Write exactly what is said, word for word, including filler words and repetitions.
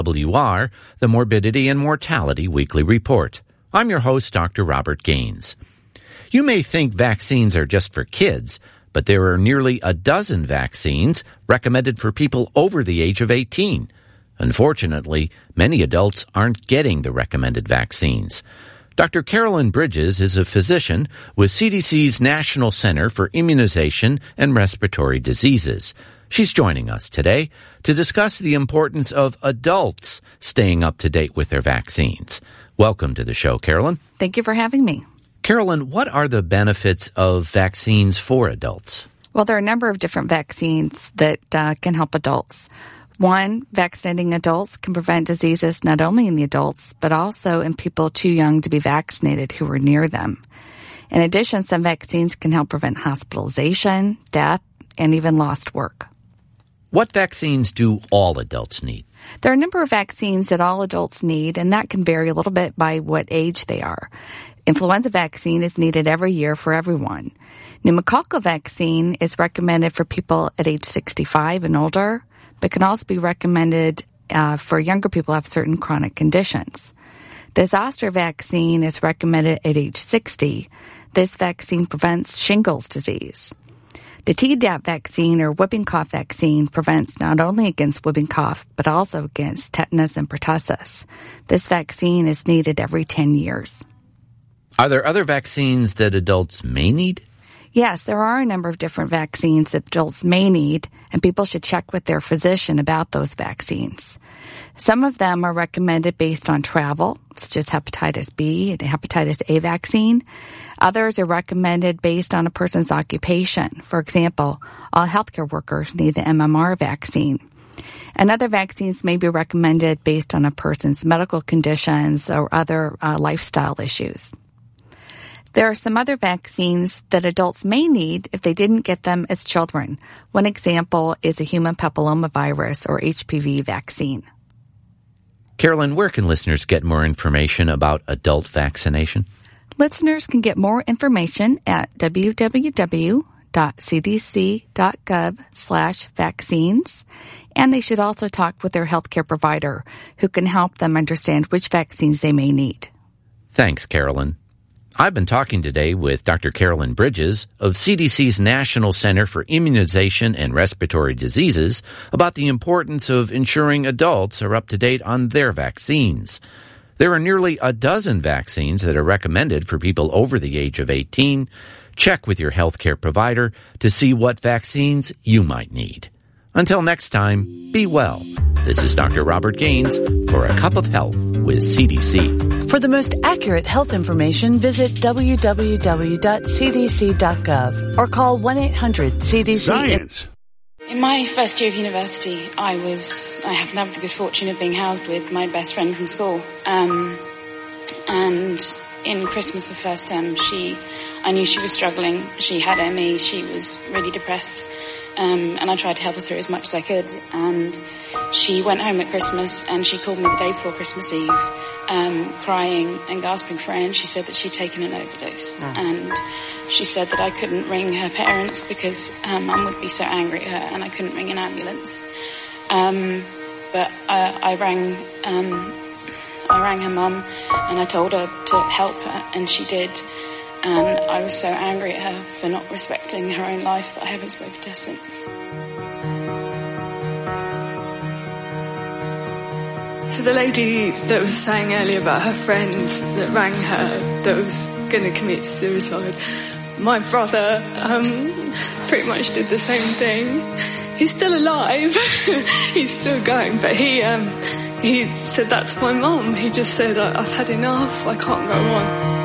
W R, the Morbidity and Mortality Weekly Report. I'm your host, Doctor Robert Gaines. You may think vaccines are just for kids, but there are nearly a dozen vaccines recommended for people over the age of eighteen. Unfortunately, many adults aren't getting the recommended vaccines. Doctor Carolyn Bridges is a physician with C D C's National Center for Immunization and Respiratory Diseases. She's joining us today to discuss the importance of adults staying up to date with their vaccines. Welcome to the show, Carolyn. Thank you for having me. Carolyn, what are the benefits of vaccines for adults? Well, there are a number of different vaccines that uh, can help adults. One, vaccinating adults can prevent diseases not only in the adults, but also in people too young to be vaccinated who are near them. In addition, some vaccines can help prevent hospitalization, death, and even lost work. What vaccines do all adults need? There are a number of vaccines that all adults need, and that can vary a little bit by what age they are. Influenza vaccine is needed every year for everyone. Pneumococcal vaccine is recommended for people at age sixty-five and older, but can also be recommended uh, for younger people who have certain chronic conditions. The zoster vaccine is recommended at age sixty. This vaccine prevents shingles disease. The Tdap vaccine, or whooping cough vaccine, prevents not only against whooping cough, but also against tetanus and pertussis. This vaccine is needed every ten years. Are there other vaccines that adults may need? Yes, there are a number of different vaccines that adults may need, and people should check with their physician about those vaccines. Some of them are recommended based on travel, such as hepatitis B and hepatitis A vaccine. Others are recommended based on a person's occupation. For example, all healthcare workers need the M M R vaccine. And other vaccines may be recommended based on a person's medical conditions or other uh, lifestyle issues. There are some other vaccines that adults may need if they didn't get them as children. One example is a human papillomavirus, or H P V vaccine. Carolyn, where can listeners get more information about adult vaccination? Listeners can get more information at w w w dot c d c dot gov slash vaccines, and they should also talk with their healthcare provider, who can help them understand which vaccines they may need. Thanks, Carolyn. I've been talking today with Doctor Carolyn Bridges of C D C's National Center for Immunization and Respiratory Diseases about the importance of ensuring adults are up to date on their vaccines. There are nearly a dozen vaccines that are recommended for people over the age of eighteen. Check with your healthcare provider to see what vaccines you might need. Until next time, be well. This is Doctor Robert Gaines for A Cup of Health with C D C. For the most accurate health information, visit w w w dot c d c dot gov or call one eight hundred C D C. Science. In my first year of university, I was, I happened to have the good fortune of being housed with my best friend from school. Um, and in Christmas of first term, she, I knew she was struggling. She had M E. She was really depressed. Um, and I tried to help her through as much as I could. And she went home at Christmas and she called me the day before Christmas Eve, um, crying and gasping for air. And she said that she'd taken an overdose. Mm. And she said that I couldn't ring her parents because her mum would be so angry at her, and I couldn't ring an ambulance. Um, but I, I rang, um, I rang her mum and I told her to help her, and she did. And I was so angry at her for not respecting her own life that I haven't spoken to her since. So the lady that was saying earlier about her friend that rang her that was going to commit suicide, my brother um, pretty much did the same thing. He's still alive. He's still going, but he um, he said that to my mum. He just said, I've had enough, I can't go on.